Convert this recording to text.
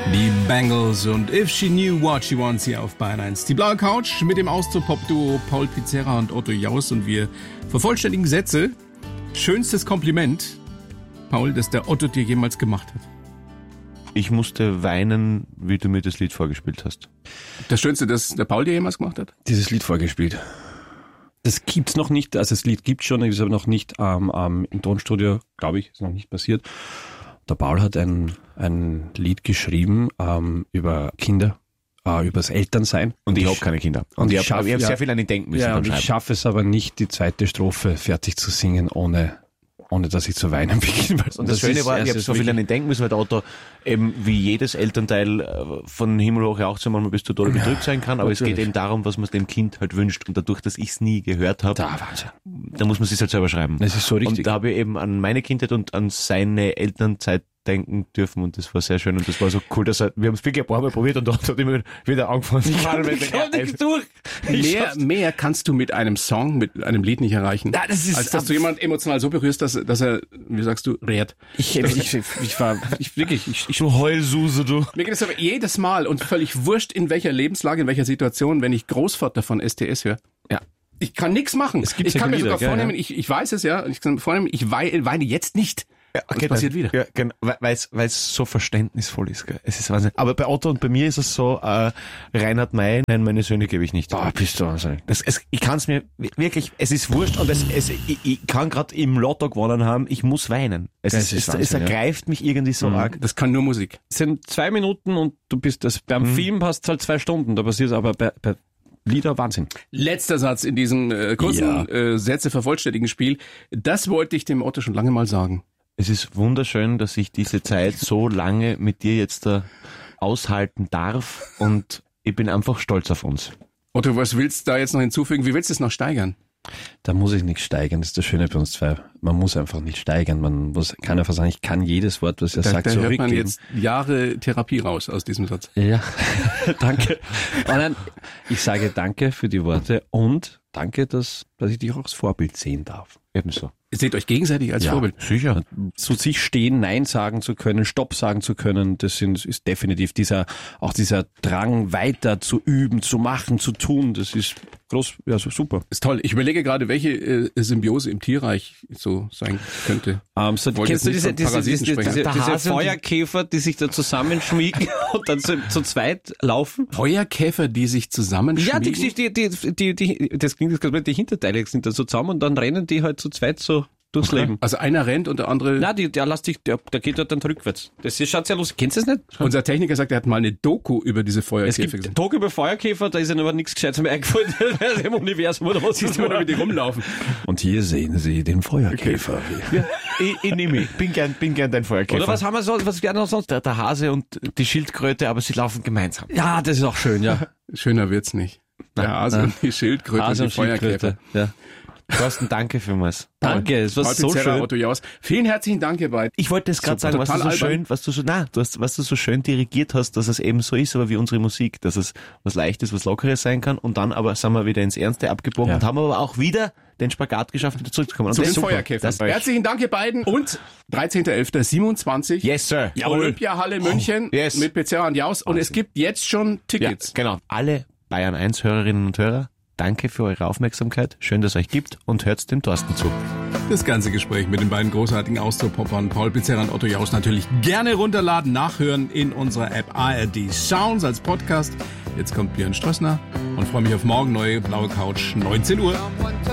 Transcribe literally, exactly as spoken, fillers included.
Die Bangles und If She Knew What She Wants hier auf Bayern eins. Die blaue Couch mit dem Austro-Pop-Duo Paul Pizzerra und Otto Jaus und wir vervollständigen Sätze. Schönstes Kompliment, Paul, das der Otto dir jemals gemacht hat. Ich musste weinen, wie du mir das Lied vorgespielt hast. Das Schönste, das der Paul dir jemals gemacht hat? Dieses Lied vorgespielt. Das gibt's noch nicht, also das Lied gibt's schon, ist aber noch nicht ähm, ähm, im Tonstudio, glaube ich, ist noch nicht passiert. Der Paul hat ein, ein Lied geschrieben ähm, über Kinder, äh, über das Elternsein. Und ich habe keine Kinder. Und, und ich habe hab ja, sehr viel an ihn denken müssen. Ja, und ich schaffe es aber nicht, die zweite Strophe fertig zu singen, ohne ohne dass ich zu weinen beginne. Und das, das Schöne ist, war, ich habe so viel an ihn denken müssen, weil der Otto eben wie jedes Elternteil von Himmel hoch jauchzen manchmal bis zu Tode bedrückt sein kann, aber natürlich. Es geht eben darum, was man dem Kind halt wünscht. Und dadurch, dass ich es nie gehört habe, da, Wahnsinn. da muss man sich halt selber schreiben. Das ist so richtig. Und da habe ich eben an meine Kindheit und an seine Elternzeit denken dürfen und das war sehr schön und das war so cool, dass er, wir haben es wirklich ein paar Mal probiert und dort hat immer wieder angefangen zu fahren. Ich komm nicht durch. Mehr, mehr kannst du mit einem Song, mit einem Lied nicht erreichen, ja, das ist als dass du jemanden emotional so berührst, dass, dass er, wie sagst du, rät. Ich, ich, ich, ich war, ich wirklich, ich, ich du Heulsuse, du. Mir geht es aber jedes Mal und völlig wurscht, in welcher Lebenslage, in welcher Situation, wenn ich Großvater von S T S höre. Ja. Ich kann nichts machen. Es gibt ich kann mir sogar ja, vornehmen, ja. ich, ich weiß es ja, ich kann vornehmen, ich weine jetzt nicht. Ja, okay, das passiert wieder. Ja, genau, weil es so verständnisvoll ist. Gell? Es ist Wahnsinn. Aber bei Otto und bei mir ist es so, äh, Reinhard May, nein, meine Söhne gebe ich nicht. Ah, bist du wahnsinnig. Das, es, ich kann es mir wirklich, es ist wurscht und es, es, ich, ich kann gerade im Lotto gewonnen haben, ich muss weinen. Es, das ist, ist es, Wahnsinn, es ergreift ja. mich irgendwie so mhm. arg. Das kann nur Musik. Es sind zwei Minuten und du bist das, beim mhm. Film hast du halt zwei Stunden, da passiert aber bei, bei Lieder Wahnsinn. Letzter Satz in diesem äh, kurzen ja. äh, Sätze vervollständigen Spiel. Das wollte ich dem Otto schon lange mal sagen. Es ist wunderschön, dass ich diese Zeit so lange mit dir jetzt da aushalten darf und ich bin einfach stolz auf uns. Otto, was willst du da jetzt noch hinzufügen? Wie willst du es noch steigern? Da muss ich nicht steigern, das ist das Schöne bei uns zwei. Man muss einfach nicht steigern, man muss, kann einfach sagen, ich kann jedes Wort, was er da, sagt, da zurückgeben. Da hört man jetzt Jahre Therapie raus aus diesem Satz. Ja, danke. Und dann, ich sage danke für die Worte und danke, dass, dass ich dich auch als Vorbild sehen darf. Ebenso. Ihr seht euch gegenseitig als ja, Vorbild. Sicher. Zu sich stehen, Nein sagen zu können, Stopp sagen zu können, das sind, ist definitiv dieser, auch dieser Drang weiter zu üben, zu machen, zu tun, das ist groß, ja, so super. Ist toll. Ich überlege gerade, welche äh, Symbiose im Tierreich so sein könnte. Um, so, kennst du diese, diese, diese, diese, diese Feuerkäfer, die sich da zusammenschmiegen und dann zu, zu zweit laufen? Feuerkäfer, die sich zusammenschmiegen? Ja, die, die, die, die, die, das klingt jetzt gerade, die Hinterteile sind da so zusammen und dann rennen die halt zu zweit so durchs okay. Leben. Also einer rennt und der andere... Nein, die, der lässt dich, der, der geht dort dann rückwärts. Das ist, schaut sehr lustig. Kennst du das nicht? Unser Techniker sagt, er hat mal eine Doku über diese Feuerkäfer gesehen. Es gibt gesehen. Doku über Feuerkäfer, da ist ihm aber nichts Gescheites mehr eingefallen im Universum oder was ist immer nur, wie die rumlaufen. Und hier sehen Sie den Feuerkäfer. Okay. Ja, ich, ich nehme mich. Bin gern, bin gern dein Feuerkäfer. Oder was haben wir so, was wäre noch sonst? Der, der Hase und die Schildkröte, aber sie laufen gemeinsam. Ja, das ist auch schön, ja. Schöner wird's nicht. Der Hase und die Schildkröte Hase und die Feuerkäfer. Ja. Thorsten, danke vielmals. Danke, es war Paul so Pizzerra, schön. Otto Jaus. Vielen herzlichen Dank, ihr beiden. Ich wollte es gerade sagen, was du so albern. schön, was du so, na, du hast, was du so schön dirigiert hast, dass es eben so ist, aber wie unsere Musik, dass es was Leichtes, was Lockeres sein kann und dann aber sind wir wieder ins Ernste abgebogen ja. und haben aber auch wieder den Spagat geschafft, wieder zurückzukommen. Und Zu das den ist Feuerkäfern. super. Herzlichen Dank, ihr beiden. Und dreizehnter elfter siebenundzwanzig. Yes, sir. Jawohl. Olympiahalle München oh, yes. mit Pizzerra und Jaus. Und es gibt jetzt schon Tickets. Ja, genau. Alle Bayern eins Hörerinnen und Hörer, danke für eure Aufmerksamkeit. Schön, dass es euch gibt und hört dem Thorsten zu. Das ganze Gespräch mit den beiden großartigen Austro-Poppern Paul Pizzerra und Otto Jaus natürlich gerne runterladen, nachhören in unserer App A R D Sounds als Podcast. Jetzt kommt Björn Strössner und freue mich auf morgen, neue blaue Couch, neunzehn Uhr.